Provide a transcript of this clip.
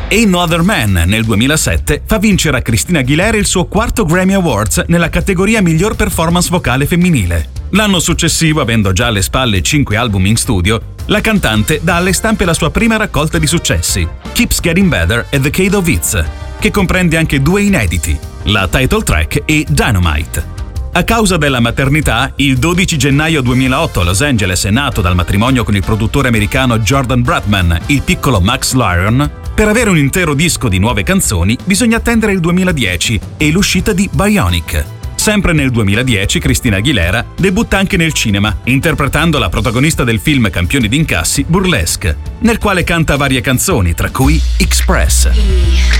Ain't No Other Man nel 2007 fa vincere a Christina Aguilera il suo quarto Grammy Awards nella categoria miglior performance vocale femminile. L'anno successivo, avendo già alle spalle 5 album in studio, la cantante dà alle stampe la sua prima raccolta di successi, Keeps Getting Better e The Decade of Hits, che comprende anche 2 inediti, la title track e Dynamite. A causa della maternità, il 12 gennaio 2008 a Los Angeles è nato dal matrimonio con il produttore americano Jordan Bradman, il piccolo Max Lyon. Per avere un intero disco di nuove canzoni bisogna attendere il 2010 e l'uscita di Bionic. Sempre nel 2010 Christina Aguilera debutta anche nel cinema, interpretando la protagonista del film Campioni d'incassi Burlesque, nel quale canta varie canzoni, tra cui Express.